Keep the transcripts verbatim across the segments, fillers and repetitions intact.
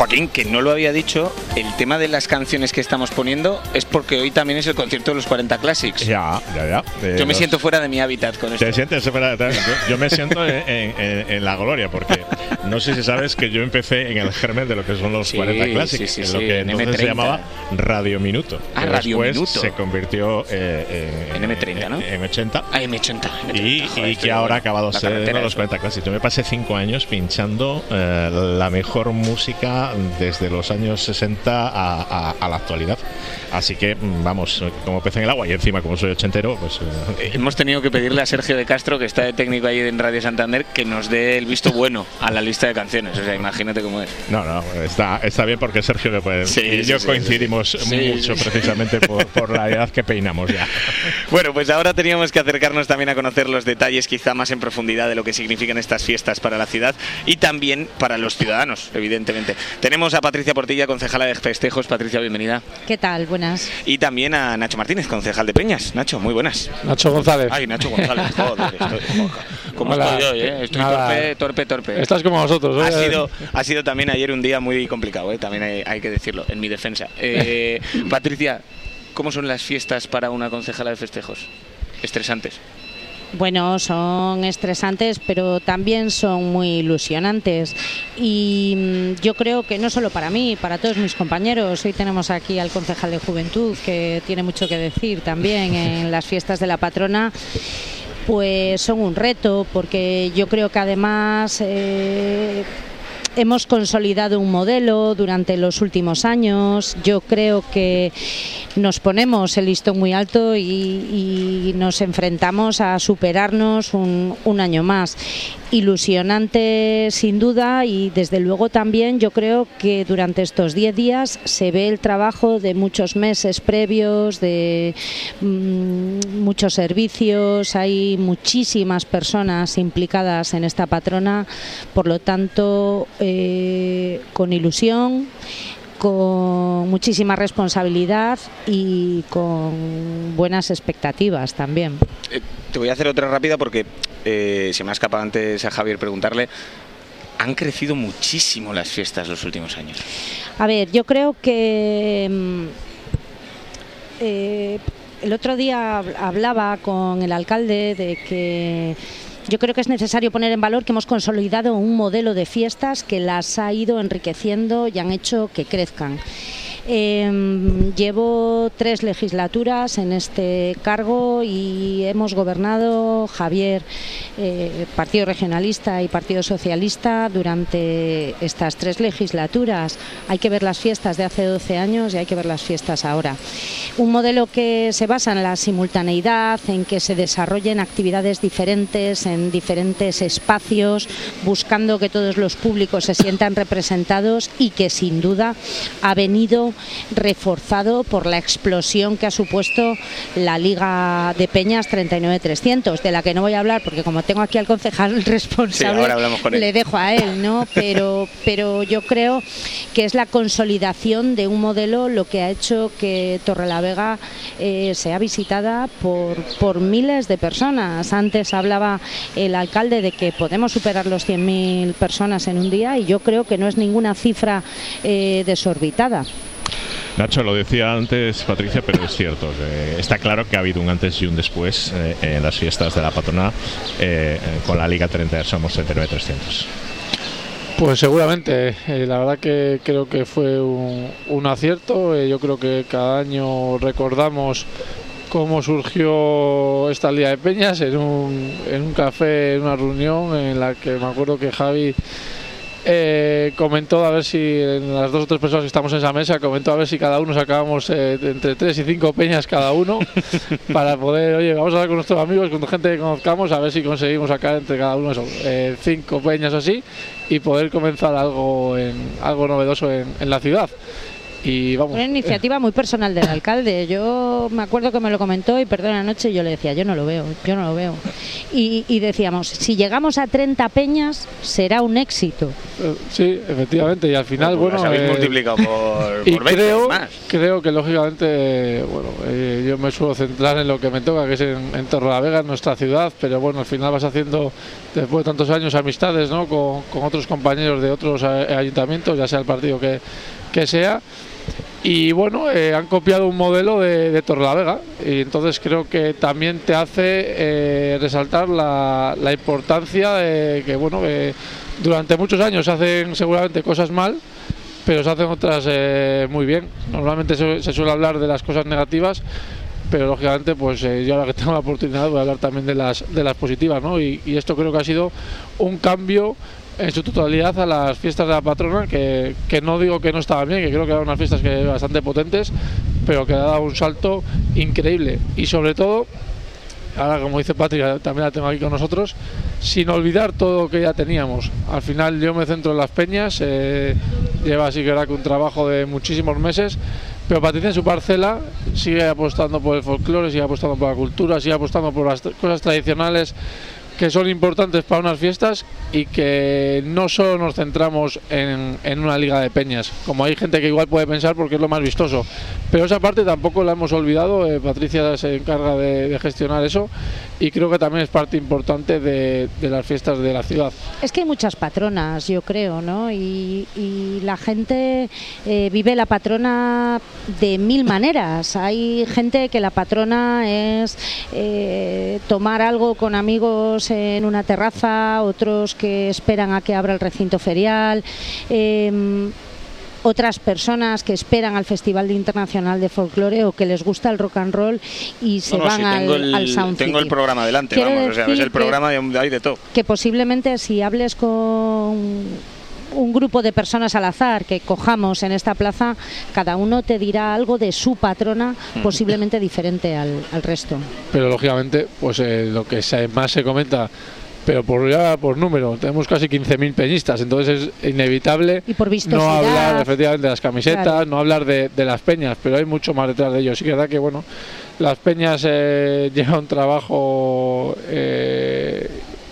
Joaquín, que no lo había dicho, el tema de las canciones que estamos poniendo es porque hoy también es el concierto de los cuarenta Classics. Ya, ya, ya. Eh, yo me los... siento fuera de mi hábitat con esto. ¿Te sientes fuera de... yo, yo me siento en, en, en la gloria, porque no sé si sabes que yo empecé en el germen de lo que son los sí, cuarenta Classics, sí, sí, en lo que sí, entonces se llamaba Radio Minuto. Ah, Radio después Minuto. se convirtió eh, en, en M treinta, ¿no? En ochenta. Ah, M ochenta. M treinta. Y, Joder, y que ahora ha acabado ser los cuarenta Classics. Yo me pasé cinco años pinchando eh, la mejor música desde los años sesenta a, a, a la actualidad. Así que, vamos, como pez en el agua. Y encima, como soy ochentero, pues... Eh. Hemos tenido que pedirle a Sergio de Castro, que está de técnico ahí en Radio Santander, que nos dé el visto bueno a la lista de canciones. O sea, imagínate cómo es. No, no, está, está bien porque Sergio que puede, sí, y sí, yo sí, coincidimos sí, mucho sí. precisamente por, por la edad que peinamos ya. Bueno, pues ahora teníamos que acercarnos también a conocer los detalles quizá más en profundidad de lo que significan estas fiestas para la ciudad y también para los ciudadanos, evidentemente. Tenemos a Patricia Portilla, concejala de festejos. Patricia, bienvenida. ¿Qué tal? Buenas. Y también a Nacho Martínez, concejal de Peñas. Nacho, muy buenas. Nacho González. Ay, Nacho González, joder, estoy, ¿cómo Hola. estoy hoy? Eh? Estoy torpe, torpe, torpe. Estás como nosotros. ¿eh? Ha sido, ha sido también ayer un día muy complicado, ¿eh? También hay, hay que decirlo, en mi defensa. Eh, Patricia, ¿cómo son las fiestas para una concejala de festejos? ¿Estresantes? Bueno, son estresantes, pero también son muy ilusionantes. Y yo creo que no solo para mí, para todos mis compañeros. Hoy tenemos aquí al concejal de Juventud, que tiene mucho que decir también en las fiestas de la patrona. Pues son un reto, porque yo creo que además... Eh, Hemos consolidado un modelo durante los últimos años. Yo creo que nos ponemos el listón muy alto y, y nos enfrentamos a superarnos un, un año más. Ilusionante sin duda, y desde luego también yo creo que durante estos diez días se ve el trabajo de muchos meses previos, de mmm, muchos servicios. Hay muchísimas personas implicadas en esta patrona, por lo tanto eh, con ilusión, con muchísima responsabilidad y con buenas expectativas también. Eh, te voy a hacer otra rápida porque eh, se me ha escapado antes a Javier preguntarle. Han crecido muchísimo las fiestas los últimos años. A ver, yo creo que eh, el otro día hablaba con el alcalde de que yo creo que es necesario poner en valor que hemos consolidado un modelo de fiestas que las ha ido enriqueciendo y han hecho que crezcan. Eh, llevo tres legislaturas en este cargo y hemos gobernado, Javier, eh, Partido Regionalista y Partido Socialista, durante estas tres legislaturas. Hay que ver las fiestas de hace doce años y hay que ver las fiestas ahora. Un modelo que se basa en la simultaneidad, en que se desarrollen actividades diferentes en diferentes espacios, buscando que todos los públicos se sientan representados, y que sin duda ha venido reforzado por la explosión que ha supuesto la Liga de Peñas treinta y nueve trescientos, de la que no voy a hablar porque como tengo aquí al concejal responsable, sí, ahora hablamos con él, le dejo a él, ¿no? Pero, pero yo creo que es la consolidación de un modelo lo que ha hecho que Torrelavega eh, sea visitada por, por miles de personas. Antes hablaba el alcalde de que podemos superar los cien mil personas en un día, y yo creo que no es ninguna cifra eh, desorbitada. Nacho, lo decía antes Patricia, pero es cierto, que está claro que ha habido un antes y un después eh, en las fiestas de la patrona eh, con la Liga treinta, somos treinta y nueve trescientos. Pues seguramente, eh, la verdad que creo que fue un, un acierto. Eh, yo creo que cada año recordamos cómo surgió esta Liga de Peñas en un, en un café, en una reunión en la que me acuerdo que Javi Eh, comentó a ver si en las dos o tres personas que estamos en esa mesa, comentó a ver si cada uno sacábamos eh, entre tres y cinco peñas cada uno para poder, oye, vamos a hablar con nuestros amigos, con gente que conozcamos, a ver si conseguimos sacar entre cada uno eso, eh, cinco peñas así, y poder comenzar algo en, algo novedoso en, en la ciudad. Y vamos. Una iniciativa muy personal del alcalde. Yo me acuerdo que me lo comentó y perdón anoche y yo le decía, yo no lo veo, yo no lo veo. Y, y decíamos, si llegamos a treinta peñas será un éxito. Sí, efectivamente, y al final, bueno, bueno habéis eh, multiplicado por, y por veinte creo, más. creo que lógicamente, bueno, eh, yo me suelo centrar en lo que me toca, que es en, en Torrelavega, en nuestra ciudad, pero bueno, al final vas haciendo, después de tantos años, amistades, ¿no? con, con otros compañeros de otros eh, ayuntamientos, ya sea el partido que, que sea. Y bueno, eh, han copiado un modelo de, de Torrelavega y entonces creo que también te hace eh, resaltar la, la importancia de que, bueno, eh, durante muchos años se hacen seguramente cosas mal, pero se hacen otras eh, muy bien. Normalmente se, se suele hablar de las cosas negativas, pero lógicamente pues eh, yo ahora que tengo la oportunidad voy a hablar también de las, de las positivas, ¿no? Y, y esto creo que ha sido un cambio en su totalidad a las fiestas de la patrona, que, que no digo que no estaban bien, que creo que eran unas fiestas que bastante potentes, pero que ha dado un salto increíble. Y sobre todo, ahora como dice Patrick, también la tengo aquí con nosotros, sin olvidar todo lo que ya teníamos. Al final yo me centro en las peñas, eh, lleva así que era que un trabajo de muchísimos meses, pero Patricia en su parcela sigue apostando por el folclore, sigue apostando por la cultura, sigue apostando por las cosas tradicionales que son importantes para unas fiestas y que no solo nos centramos en, en una liga de peñas, como hay gente que igual puede pensar porque es lo más vistoso, pero esa parte tampoco la hemos olvidado. eh, Patricia se encarga de, de gestionar eso y creo que también es parte importante de, de las fiestas de la ciudad. Es que hay muchas patronas, yo creo, ¿no? Y, y la gente eh, vive la patrona de mil maneras. Hay gente que la patrona es eh, tomar algo con amigos en una terraza, otros que esperan a que abra el recinto ferial, eh, otras personas que esperan al Festival Internacional de Folclore o que les gusta el rock and roll y se no, no, van sí, al, tengo el, al Sound Tengo City. el programa delante, Quiero vamos, o sea, es el programa que, de, hay de todo. Que posiblemente si hables con un grupo de personas al azar que cojamos en esta plaza, cada uno te dirá algo de su patrona posiblemente diferente al, al resto. Pero lógicamente, pues eh, lo que se, más se comenta, pero por ya por número, tenemos casi quince mil peñistas, entonces es inevitable y por no hablar efectivamente de las camisetas, claro, no hablar de, de las peñas, pero hay mucho más detrás de ellos. Sí que es verdad que bueno, las peñas eh, llevan un trabajo eh,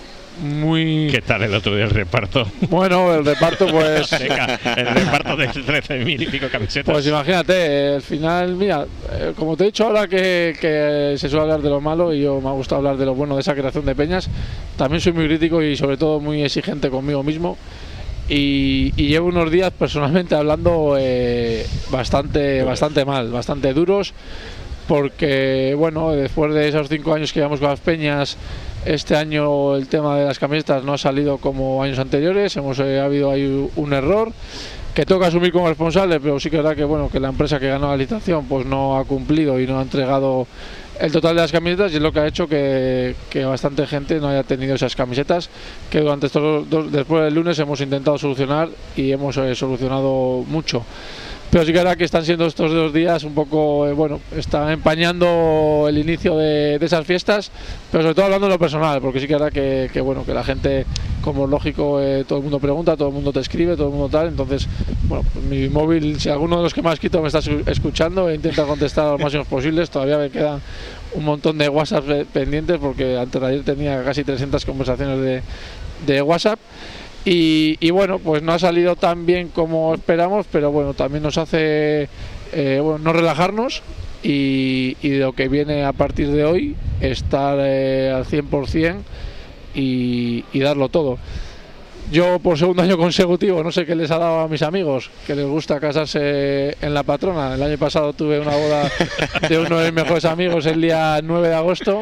muy... ¿Qué tal el otro día el reparto? Bueno, el reparto pues... el reparto de trece mil y pico camisetas. Pues imagínate, al final, mira, eh, como te he dicho ahora que, que se suele hablar de lo malo y yo me ha gustado hablar de lo bueno de esa creación de peñas, también soy muy crítico y sobre todo muy exigente conmigo mismo. Y, y llevo unos días personalmente hablando eh, bastante, bastante mal, bastante duros, porque bueno, después de esos cinco años que llevamos con las peñas, este año el tema de las camisetas no ha salido como años anteriores. Hemos eh, ha habido ahí un error que toca asumir como responsable, pero sí que es verdad que bueno, que la empresa que ganó la licitación pues no ha cumplido y no ha entregado el total de las camisetas, y es lo que ha hecho que, que bastante gente no haya tenido esas camisetas, que durante estos dos, después del lunes hemos intentado solucionar y hemos eh, solucionado mucho. Pero sí que es verdad que están siendo estos dos días un poco, eh, bueno, están empañando el inicio de, de esas fiestas, pero sobre todo hablando de lo personal, porque sí que es verdad que, que bueno, que la gente, como es lógico, eh, todo el mundo pregunta, todo el mundo te escribe, todo el mundo tal, entonces, bueno, pues mi móvil, si alguno de los que me ha escrito me está escuchando, he intentado contestar a los máximos posibles, todavía me quedan un montón de WhatsApp pendientes, porque antes de ayer tenía casi trescientas conversaciones de, de WhatsApp. Y, y bueno, pues no ha salido tan bien como esperamos, pero bueno, también nos hace eh, bueno, no relajarnos y, y lo que viene a partir de hoy, estar eh, al cien por cien y, y darlo todo. Yo por segundo año consecutivo, no sé qué les ha dado a mis amigos, que les gusta casarse en la patrona. El año pasado tuve una boda de uno de mis mejores amigos el día nueve de agosto.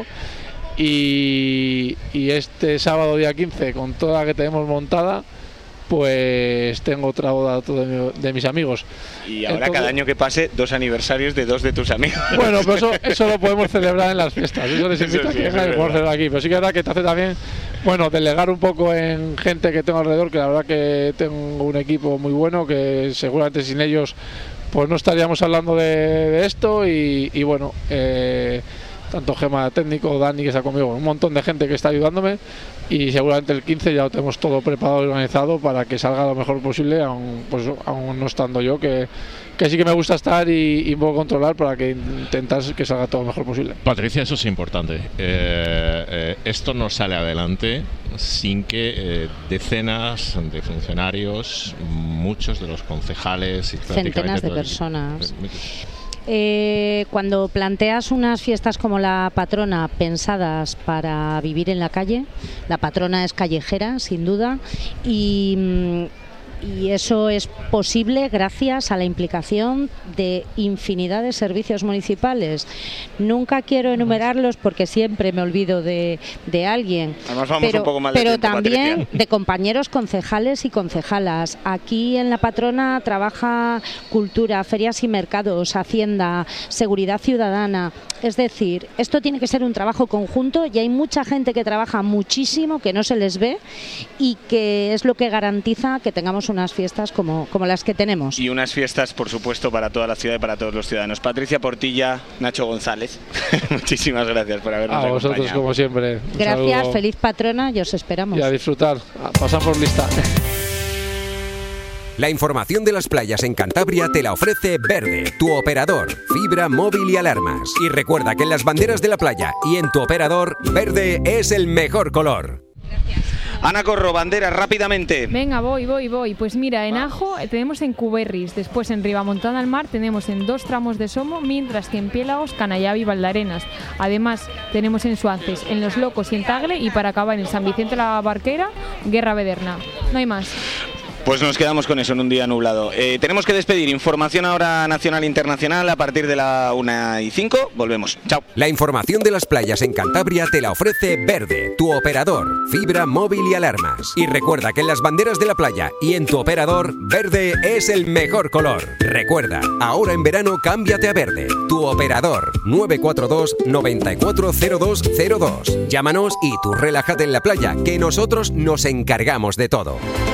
Y, y este sábado día quince, con toda la que tenemos montada, pues tengo otra boda de, mi, de mis amigos. Y ahora entonces, cada año que pase, dos aniversarios de dos de tus amigos. Bueno, pero eso, eso lo podemos celebrar en las fiestas. Eso les invito a que vengan y podemos celebrar aquí. Pero sí que es verdad que te hace también, bueno, delegar un poco en gente que tengo alrededor, que la verdad que tengo un equipo muy bueno, que seguramente sin ellos pues no estaríamos hablando de, de esto. Y, y bueno, eh, tanto Gema técnico, Dani que está conmigo, un montón de gente que está ayudándome, y seguramente el quince ya lo tenemos todo preparado y organizado para que salga lo mejor posible, aún, pues, aún no estando yo, que, que sí que me gusta estar y, y puedo controlar para que intentar que salga todo lo mejor posible. Patricia, eso es importante. Eh, eh, esto no sale adelante sin que eh, decenas de funcionarios, muchos de los concejales y centenas de personas. Eh, cuando planteas unas fiestas como la Patrona pensadas para vivir en la calle, la Patrona es callejera, sin duda, y, y eso es posible gracias a la implicación de infinidad de servicios municipales. Nunca quiero enumerarlos porque siempre me olvido de, de alguien. Además vamos pero, un poco mal de pero tiempo, también Patricia. de compañeros concejalles y concejalas. Aquí en la Patrona trabaja Cultura, Ferias y Mercados, Hacienda, Seguridad Ciudadana. Es decir, esto tiene que ser un trabajo conjunto y hay mucha gente que trabaja muchísimo, que no se les ve y que es lo que garantiza que tengamos unas fiestas como, como las que tenemos. Y unas fiestas, por supuesto, para toda la ciudad y para todos los ciudadanos. Patricia Portilla, Nacho González, muchísimas gracias por habernos A vosotros, acompañado. como siempre. Un Gracias, saludo. feliz Patrona y os esperamos. Y a disfrutar, a pasar por lista. La información de las playas en Cantabria te la ofrece Verde, tu operador, fibra, móvil y alarmas. Y recuerda que en las banderas de la playa y en tu operador, verde es el mejor color. Ana Corro, banderas, rápidamente. Venga, voy, voy, voy. Pues mira, en Ajo eh, tenemos en Cuberris, después en Ribamontana al Mar tenemos en dos tramos de Somo, mientras que en Piélagos, Canallavi y Valdarenas. Además tenemos en Suances, en Los Locos y en Tagle, y para acabar en San Vicente la Barquera, Guerra Bederna. No hay más. Pues nos quedamos con eso en un día nublado. Eh, tenemos que despedir. Información ahora nacional e internacional a partir de la una y cinco. Volvemos. Chao. La información de las playas en Cantabria te la ofrece Verde, tu operador, fibra, móvil y alarmas. Y recuerda que en las banderas de la playa y en tu operador, verde es el mejor color. Recuerda, ahora en verano cámbiate a Verde, tu operador, nueve cuatro dos, nueve cuatro cero dos cero dos. Llámanos y tú relájate en la playa, que nosotros nos encargamos de todo.